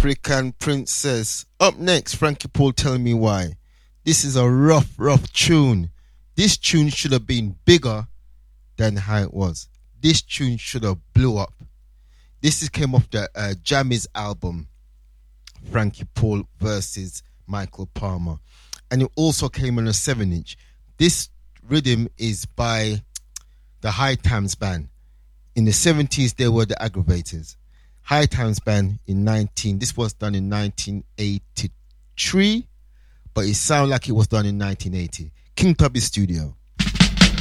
African Princess. Up next, Frankie Paul telling me why. This is a rough tune. This tune should have been bigger than how it was. This tune should have blew up. Came off the Jammies album, Frankie Paul versus Michael Palmer. And it also came on a 7-inch. This rhythm is by the High Times Band. In the 70s, they were the Aggravators. High Times Band this was done in 1983, but it sounded like it was done in 1980. King Tubby Studio.